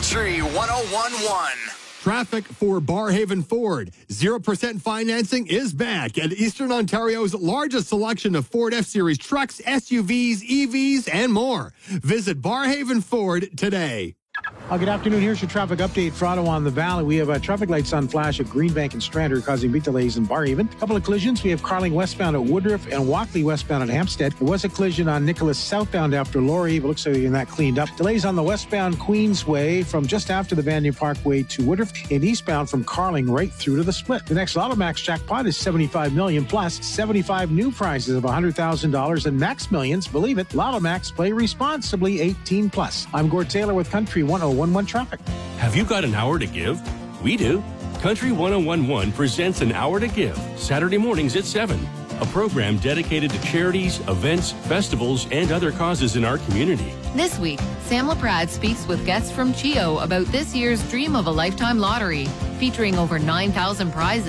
Country 101.1. Traffic for Barhaven Ford. 0% financing is back at Eastern Ontario's largest selection of Ford F-Series trucks, SUVs, EVs, and more. Visit Barhaven Ford today. Good afternoon. Here's your traffic update for Ottawa and the Valley. We have a traffic lights on flash at Greenbank and Strander causing big delays in Barhaven. A couple of collisions. We have Carling westbound at Woodruff and Walkley westbound at Hampstead. There was a collision on Nicholas southbound after Laurie, but looks like getting that cleaned up. Delays on the westbound Queensway from just after the Vanier Parkway to Woodruff and eastbound from Carling right through to the split. The next Lotto Max jackpot is $75 million plus 75 new prizes of $100,000 and Max Millions. Believe it, Lotto Max, play responsibly, 18 plus. I'm Gord Taylor with Country 101.1 Traffic. Have you got an hour to give? We do. Country 101.1 presents An Hour to Give, Saturday mornings at 7. A program dedicated to charities, events, festivals, and other causes in our community. This week, Sam LaPrade speaks with guests from CHEO about this year's Dream of a Lifetime lottery, featuring over 9,000 prizes.